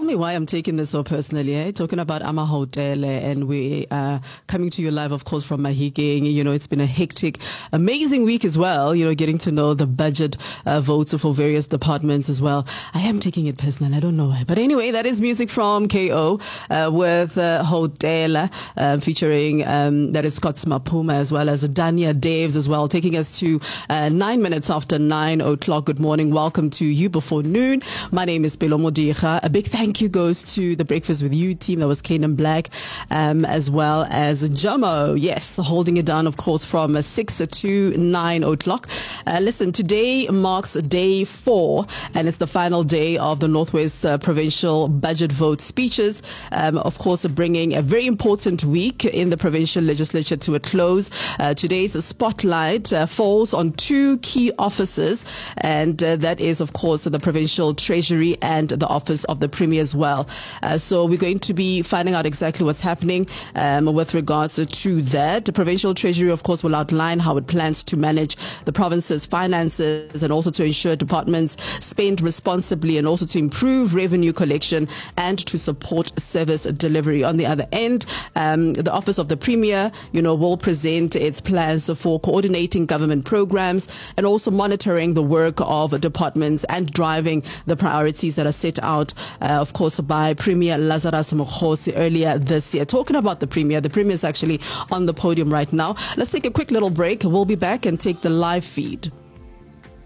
me why I'm taking this so personally. Talking about Amahotele, and we are coming to you live, of course, from Mahikeng. You know, it's been a hectic, amazing week as well. You know, getting to know the budget votes for various departments as well. I am taking it personal. I don't know why. But anyway, that is music from KO with Hotela featuring, that is Scott Smapuma, as well as Dania Daves as well, taking us to 9 minutes after 9 o'clock. Good morning. Welcome to You Before Noon. My name is Pelomo Dicha. A big thank you goes to the Breakfast with You team. That was Canaan Black, as well as Jomo. Yes, holding it down, of course, from 6 to 9 o'clock. Listen, today marks day 4, and it's the final day of the Northwest Provincial Budget Vote speeches. Of course, bringing a very important week in the provincial legislature to a close. Today's spotlight falls on 2 key offices, and that is, of course, the Provincial Treasury and the Office of the Premier as well. So we're going to be finding out exactly what's happening with regards to that. The Provincial Treasury, of course, will outline how it plans to manage the province's finances and also to ensure departments spend responsibly, and also to improve revenue collection and to support service delivery. On the other end, the Office of the Premier, will present its plans for coordinating government programs and also monitoring the work of departments and driving the priorities that are set out, of course, by Premier Lazarus Mokgosi earlier this year. Talking about the Premier is actually on the podium right now. Let's take a quick little break. We'll be back and take the live feed.